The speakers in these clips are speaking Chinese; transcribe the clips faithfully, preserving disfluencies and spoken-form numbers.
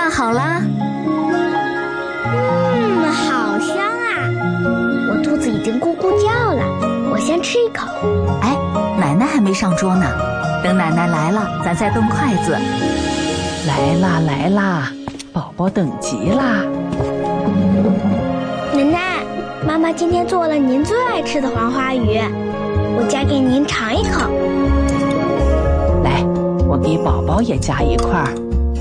饭好啦。 嗯，好香啊！我肚子已经咕咕叫了，我先吃一口。 哎，奶奶还没上桌呢，等奶奶来了，咱再动筷子。 来啦来啦，宝宝等急啦！ 奶奶，妈妈今天做了您最爱吃的黄花鱼，我夹给您尝一口。 来，我给宝宝也夹一块儿。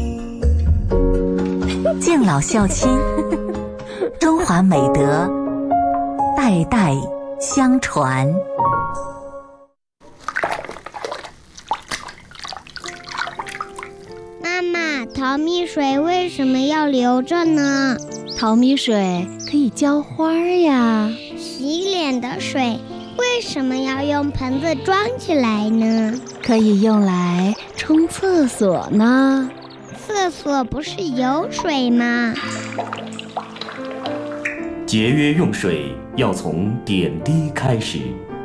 敬老孝亲，中华美德代代相传。 妈妈，淘米水为什么要留着呢？ 淘米水可以浇花呀。 洗脸的水为什么要用盆子装起来呢？ 可以用来冲厕所呢。 厕所不是有水吗？ 节约用水要从点滴开始。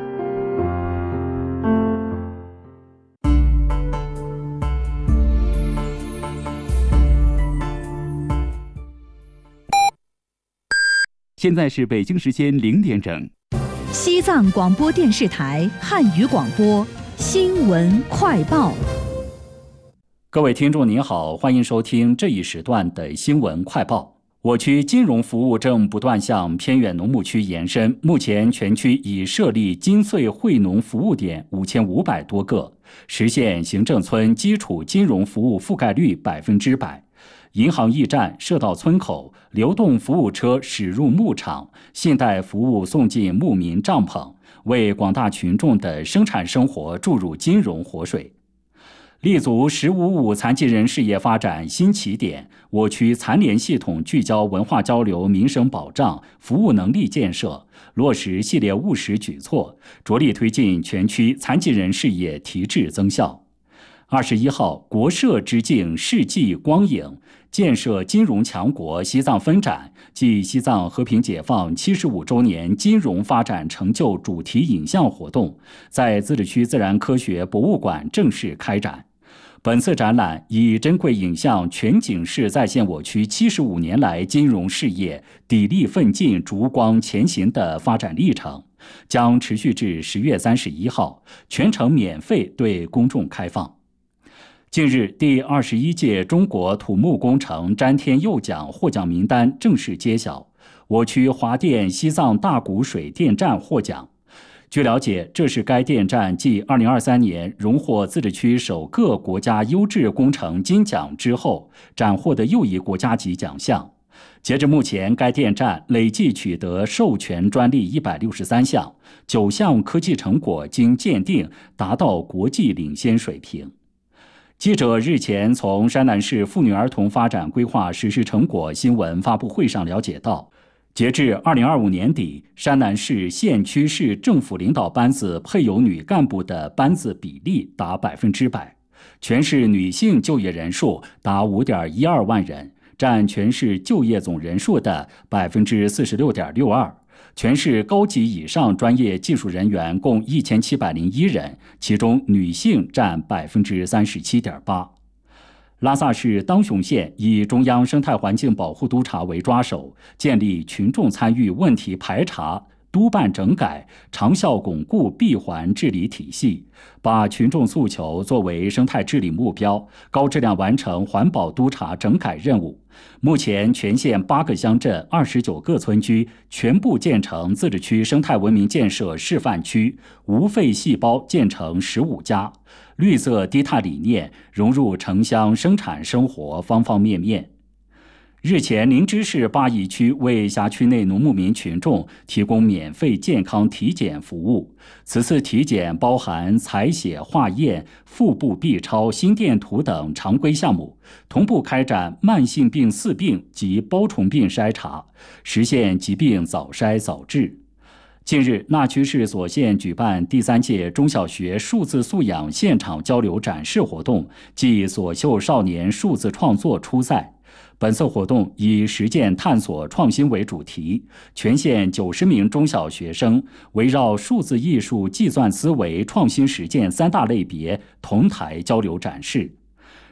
现在是北京时间零点整。 西藏广播电视台汉语广播新闻快报。 各位听众您好，欢迎收听这一时段的新闻快报。我区金融服务正不断向偏远农牧区延伸，目前全区已设立金穗惠农服务点五千五百多个，实现行政村基础金融服务覆盖率百分之百。银行驿站设到村口，流动服务车驶入牧场，信贷服务送进牧民帐篷，为广大群众的生产生活注入金融活水。立足“十五五”残疾人事业发展新起点，我区残联系统聚焦文化交流、民生保障、服务能力建设，落实系列务实举措，着力推进全区残疾人事业提质增效。二十一号，国社致敬世纪光影建设金融强国西藏分展暨西藏和平解放七十五周年金融发展成就主题影像活动在自治区自然科学博物馆正式开展。本次展览以珍贵影像全景式再现我区七十五年来金融事业砥砺奋进、烛光前行的发展历程，将持续至十月三十一号，全程免费对公众开放。近日，第二十一届中国土木工程詹天佑奖获奖名单正式揭晓，我区华电西藏大谷水电站获奖。据了解，这是该电站继二零二三年荣获自治区首个国家优质工程金奖之后，斩获的又一国家级奖项。截至目前，该电站累计取得授权专利一百六十三项，九项科技成果经鉴定，达到国际领先水平。记者日前从山南市妇女儿童发展规划实施成果新闻发布会上了解到，截至二零二五年底，山南市县区市政府领导班子配有女干部的班子比例达百分之百，全市女性就业人数达五点一二万人，占全市就业总人数的百分之四十六点六二。全市高级以上专业技术人员共一千七百零一人，其中女性占百分之三十七点八。拉萨市当雄县以中央生态环境保护督察为抓手，建立群众参与问题排查、督办整改、长效巩固闭环治理体系，把群众诉求作为生态治理目标，高质量完成环保督察整改任务。目前，全县八个乡镇、二十九个村居全部建成自治区生态文明建设示范区，无废细胞建成十五家，绿色低碳理念融入城乡生产生活方方面面。日前，林芝市八义区为辖区内农牧民群众提供免费健康体检服务。此次体检包含采血、化验、腹部 B 超、心电图等常规项目，同步开展慢性病四病及包虫病筛查，实现疾病早筛早治。近日，那曲市所县举办第三届中小学数字素养现场交流展示活动暨所秀少年数字创作初赛。本次活动以实践探索创新为主题，全县九十名中小学生围绕数字艺术、计算思维、创新实践三大类别同台交流展示。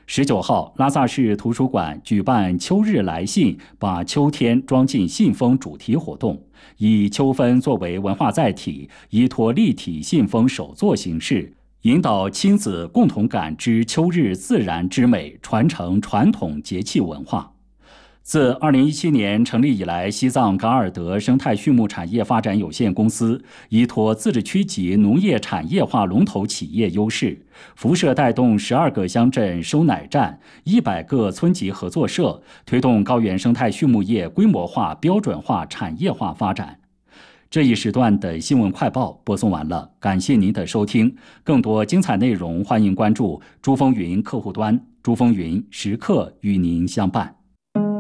十九号，拉萨市图书馆举办秋日来信，把秋天装进信封主题活动，以秋分作为文化载体，依托立体信封手作形式，引导亲子共同感知秋日自然之美，传承传统节气文化。自二零一七年成立以来，西藏噶尔德生态畜牧产业发展有限公司依托自治区级农业产业化龙头企业优势，辐射带动十二个乡镇收奶站、一百个村级合作社，推动高原生态畜牧业规模化、标准化、产业化发展。这一时段的新闻快报播送完了，感谢您的收听。更多精彩内容，欢迎关注珠峰云客户端，珠峰云时刻与您相伴。